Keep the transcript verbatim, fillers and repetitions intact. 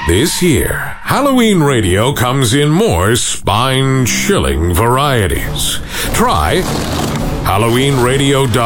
This year, Halloween Radio comes in more spine-chilling varieties. Try Halloween Radio.